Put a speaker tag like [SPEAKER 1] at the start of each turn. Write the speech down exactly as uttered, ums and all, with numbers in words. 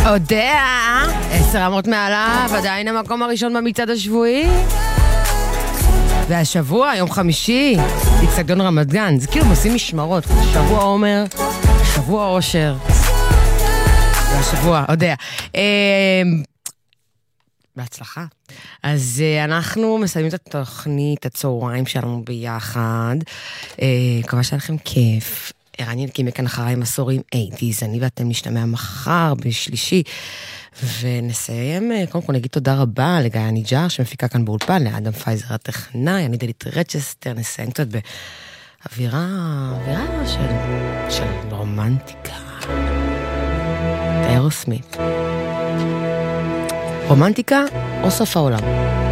[SPEAKER 1] יודע, עשר אמות מעליו, עדיין המקום הראשון במצעד השבועי. והשבוע, יום חמישי, אצטדיון רמת גן, זה כאילו עושים משמרות, שבוע עומר, שבוע אושר. והשבוע, יודע. בהצלחה. אז אנחנו מסיימים את התוכנית, הצהריים שלנו ביחד. מקווה שהיה לכם כיף. ערן ינקי מכאן אחריי מסורים שמונים, אני ואתם נשתמע מחר בשלישי, ונסיים, קודם כל נגיד תודה רבה לגיא ניג'ר שמפיקה כאן באולפן, לאדם פייזר הטכנאי, אני דלית רצ'סטר, נסיים קצת באווירה, אווירה של, של רומנטיקה. אירוסמית. רומנטיקה או סוף העולם?